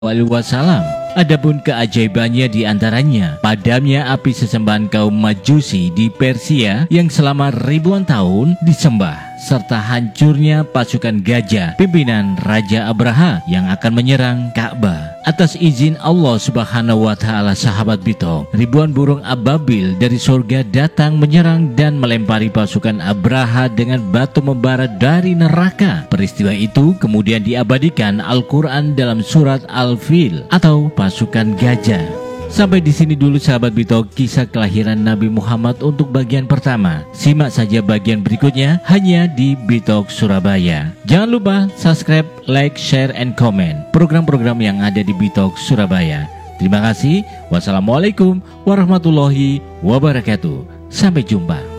Wasallam. Adapun keajaibannya di antaranya padamnya api sesembahan kaum Majusi di Persia yang selama ribuan tahun disembah, serta hancurnya pasukan gajah pimpinan Raja Abraha yang akan menyerang Ka'bah. Atas izin Allah Subhanahu wa Ta'ala, sahabat Bitok, ribuan burung ababil dari surga datang menyerang dan melempari pasukan Abraha dengan batu membara dari neraka. Peristiwa itu kemudian diabadikan Al-Quran dalam surat Al-Fil atau pasukan gajah. Sampai di sini dulu sahabat Bitok kisah kelahiran Nabi Muhammad untuk bagian pertama. Simak saja bagian berikutnya hanya di Bitok Surabaya. Jangan lupa subscribe, like, share, and comment program-program yang ada di Bitok Surabaya. Terima kasih. Wassalamualaikum warahmatullahi wabarakatuh. Sampai jumpa.